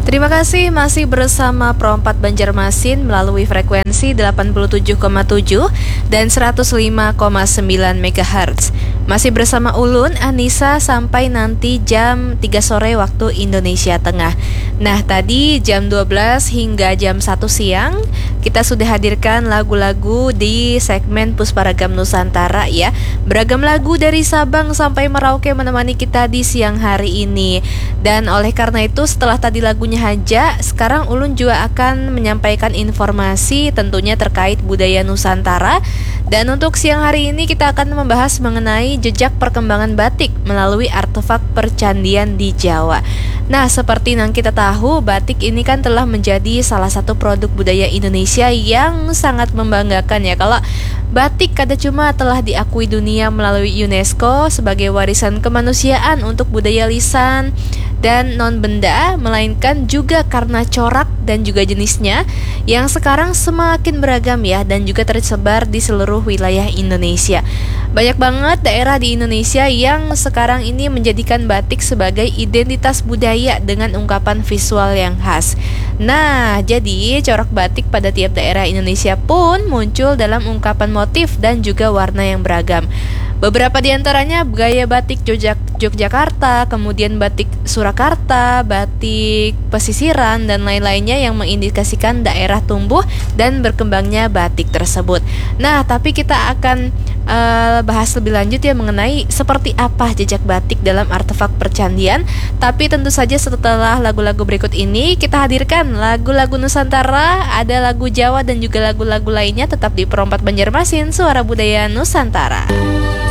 Terima kasih masih bersama Pro 4 Banjarmasin melalui frekuensi 87,7 dan 105,9 MHz. Masih bersama Ulun, Anissa sampai nanti jam 3 sore waktu Indonesia Tengah. Nah, tadi jam 12 hingga jam 1 siang kita sudah hadirkan lagu-lagu di segmen Pusparagam Nusantara ya. Beragam lagu dari Sabang sampai Merauke menemani kita di siang hari ini. Dan oleh karena itu setelah tadi lagunya Haja, sekarang Ulun juga akan menyampaikan informasi tentunya terkait budaya Nusantara. Dan untuk siang hari ini kita akan membahas mengenai jejak perkembangan batik melalui artefak percandian di Jawa. Nah, seperti yang kita tahu, batik ini kan telah menjadi salah satu produk budaya Indonesia yang sangat membanggakan ya. Kalau batik kada cuma telah diakui dunia melalui UNESCO sebagai warisan kemanusiaan untuk budaya lisan dan non-benda, melainkan juga karena corak dan juga jenisnya yang sekarang semakin beragam ya, dan juga tersebar di seluruh wilayah Indonesia. Banyak banget daerah di Indonesia yang sekarang ini menjadikan batik sebagai identitas budaya dengan ungkapan visual yang khas. Nah, jadi corak batik pada tiap daerah Indonesia pun muncul dalam ungkapan motif dan juga warna yang beragam. Beberapa di antaranya gaya batik Yogyakarta, kemudian batik Surakarta, batik pesisiran, dan lain-lainnya yang mengindikasikan daerah tumbuh dan berkembangnya batik tersebut. Nah, tapi kita akan bahas lebih lanjut ya mengenai seperti apa jejak batik dalam artefak percandian. Tapi tentu saja setelah lagu-lagu berikut ini kita hadirkan lagu-lagu Nusantara, ada lagu Jawa dan juga lagu-lagu lainnya tetap di Pro 4 Banjarmasin, Suara Budaya Nusantara.